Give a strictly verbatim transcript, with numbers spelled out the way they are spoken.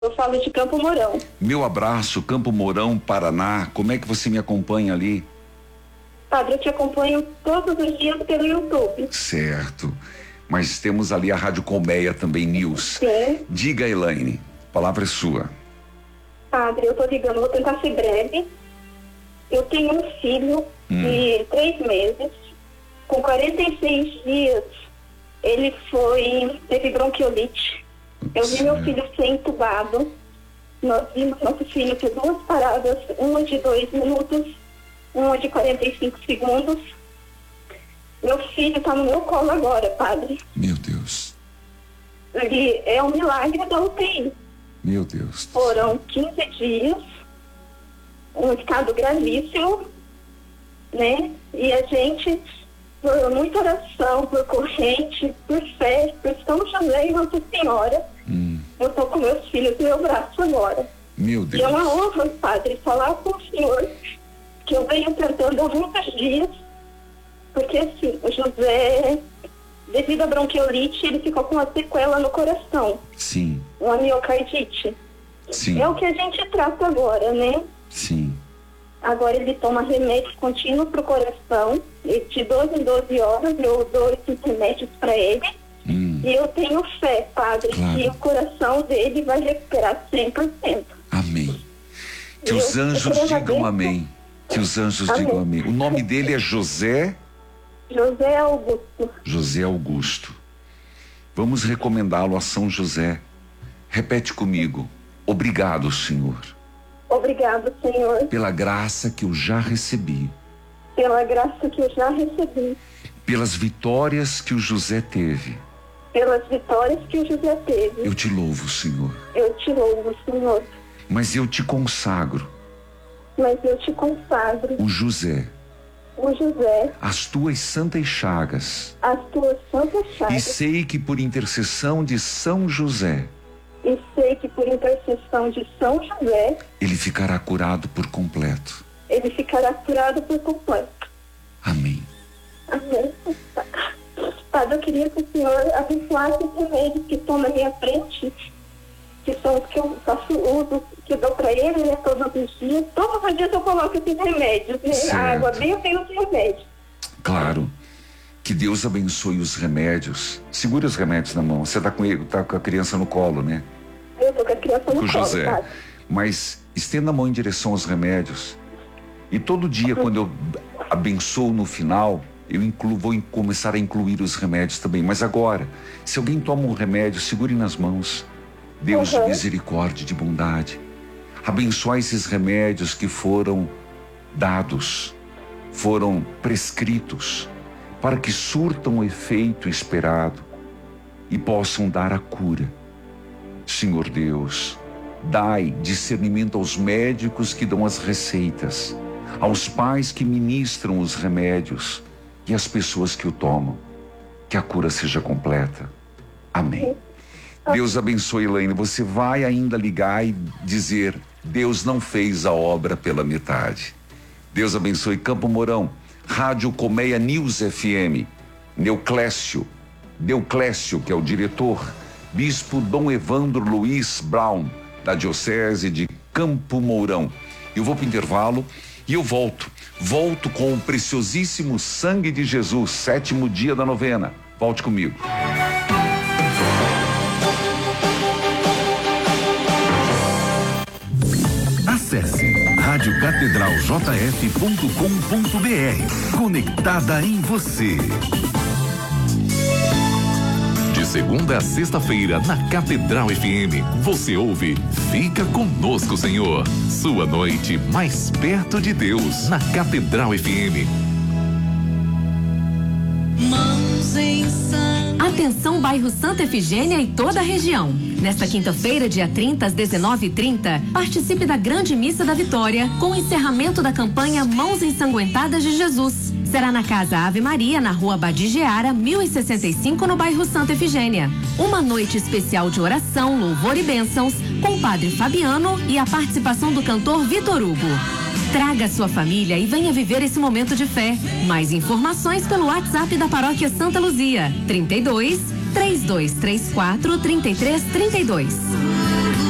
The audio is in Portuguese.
Eu falo de Campo Mourão. Meu abraço, Campo Mourão, Paraná. Como é que você me acompanha ali? Padre, eu te acompanho todos os dias pelo YouTube. Certo. Mas temos ali a Rádio Colmeia também, News. Sim. Diga, Elaine, a palavra é sua. Padre, eu tô ligando, vou tentar ser breve. Eu tenho um filho hum. de três meses. Com quarenta e seis dias, ele foi, teve bronquiolite. Eu vi meu filho ser entubado. Nós vimos nosso filho ter duas paradas, uma de dois minutos, uma de quarenta e cinco segundos. Meu filho está no meu colo agora, padre. Meu Deus. Ele é um milagre da U T I. Meu Deus. Foram quinze dias, um estado gravíssimo, né? E a gente, por muita oração, por corrente, por fé, por São José e Nossa Senhora, hum. eu estou com meus filhos no meu braço agora. Meu Deus. E é uma honra, padre, falar com o senhor, que eu venho tentando há muitos dias, porque assim, o José, devido à bronquiolite, ele ficou com uma sequela no coração. Sim. Uma miocardite. Sim. É o que a gente trata agora, né? Sim. Agora ele toma remédio contínuo pro coração, e de doze em doze horas eu dou esses remédios para ele. Hum. E eu tenho fé, padre, claro, que o coração dele vai recuperar cem por cento. Amém. Que os anjos digam amém. Que os anjos amém. digam amém. O nome dele é José... José Augusto. José Augusto. Vamos recomendá-lo a São José. Repete comigo. Obrigado, Senhor. Obrigado, Senhor. Pela graça que eu já recebi. Pela graça que eu já recebi. Pelas vitórias que o José teve. Pelas vitórias que o José teve. Eu te louvo, Senhor. Eu te louvo, Senhor. Mas eu te consagro. Mas eu te consagro. O José. O José, as tuas santas chagas, as tuas santas chagas, e sei que por intercessão de São José, e sei que por intercessão de São José, ele ficará curado por completo. Ele ficará curado por completo. Amém. Amém. Padre, eu queria que o senhor abençoasse os remédios que estão na minha frente, que são os que eu faço uso, que eu dou para ele, né, todos os dias. Todos os dias eu coloco esses remédios, né? Certo. A água bem, eu tenho os remédios. Claro. Que Deus abençoe os remédios. Segure os remédios na mão. Você está com ele, tá com a criança no colo, né? Eu tô com a criança no com colo, José. Padre. Mas estenda a mão em direção aos remédios. E todo dia, uhum. quando eu abençoo no final, eu incluo, vou começar a incluir os remédios também. Mas agora, se alguém toma um remédio, segure nas mãos. Deus uhum. de misericórdia, de bondade, abençoe esses remédios que foram dados, foram prescritos, para que surtam o efeito esperado e possam dar a cura. Senhor Deus, dai discernimento aos médicos que dão as receitas, aos pais que ministram os remédios e às pessoas que o tomam, que a cura seja completa. Amém. Deus abençoe, Elaine. Você vai ainda ligar e dizer: Deus não fez a obra pela metade. Deus abençoe. Campo Mourão, Rádio Colmeia News F M, Neuclécio, Neuclécio, que é o diretor, Bispo Dom Evandro Luiz Brown, da Diocese de Campo Mourão. Eu vou para o intervalo e eu volto. Volto com o preciosíssimo sangue de Jesus, sétimo dia da novena. Volte comigo. Acesse rádio catedral j f ponto com ponto b r. Conectada em você. De segunda a sexta-feira, na Catedral F M, você ouve Fica Conosco, Senhor. Sua noite mais perto de Deus, na Catedral F M. Mãos em sangue. Atenção, bairro Santa Efigênia e toda a região. Nesta quinta-feira, dia trinta, às dezenove e trinta, participe da Grande Missa da Vitória, com o encerramento da campanha Mãos Ensanguentadas de Jesus. Será na Casa Ave Maria, na Rua Badigeara, mil e sessenta e cinco, no bairro Santa Efigênia. Uma noite especial de oração, louvor e bênçãos, com o Padre Fabiano e a participação do cantor Vitor Hugo. Traga sua família e venha viver esse momento de fé. Mais informações pelo WhatsApp da Paróquia Santa Luzia, trinta e dois, três dois três quatro, trinta e três trinta e dois.